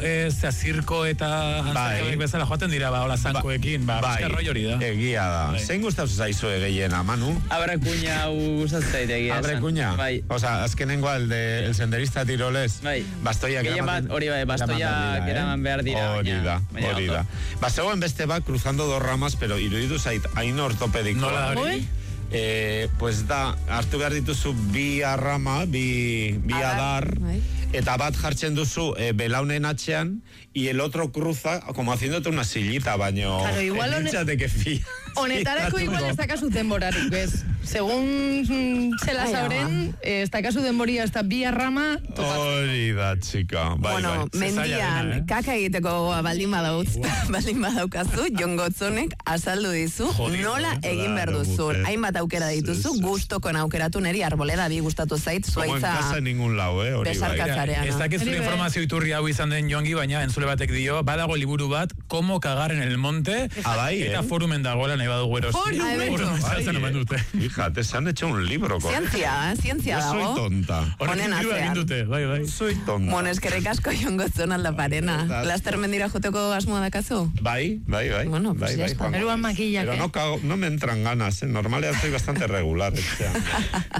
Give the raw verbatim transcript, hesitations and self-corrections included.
ez, zirko eta antzerkiak bezala joaten dira, ba, hola zankoekin, ba, bai, roi hori da. Egia da. Bai. Zein gustatu zaizu gehiena, Manu? Abrakuña gustatzen zait egia. Abrakuña? Bai. Osa, azkenengo el, de, el senderista tiroles? Bai. Bastoiak Gehien bat, hori bai, bastoiak eraman behar dira. Hori da, hori da. Bazegoen beste bat, cruzando dos ramas, pero iruditu zait, hain ortopedikoa. Nola hori? Eh, pues da, hartu behar dituzu bi arrama, bi, bi adar, eta bat jartzen duzu eh, belaunen atxean, y el otro cruza, como haciéndote una sillita, baino... Claro, igual Elítzate que fía. Honetarako igual ez dakazu denborarik, ez? Segun mm, zela sauren, ez dakazu denboria ez da bi arrama topatzen. Hori da, txika. Bai, bueno, bai. mendian, eh? Kaka egiteko gogoa baldin badautz, baldin badaukazu, Jon Gotzonek azaldu dizu, Jodido, nola egin behar duzun. Hainbat aukera dituzu, gustokon aukeratu neri arboleda bi gustatu zait, Como en zuaitza casa en ningún lado, eh? Hori bai. besarkatzarean. Ez dakit zure informazio iturri hau izan den Jongi, baina entzule batek dio, badago liburu bat, Como cagar en el monte, Ah, bai, eta eh? forumen dagoela nahi badugu erosi. Forumen. Forumen saltzen omen dute. Fíjate, se han hecho un libro con... Zientzia, eh? Zientzia Yo soy dago. tonta. Honen Horrekin atzean. dute, bai, bai. Soy tonta. Bueno, eskerrik asko Jon Gotzon aldaparena. Laster mendira joteko asmoa dakazu? Bai, bai, bai. Bueno, pues bai, ya bai, está. Juanjo. Eruan makillak, Pero eh? no, cago, no me entran ganas, ¿eh? Normalmente soy bastante regular. Este año.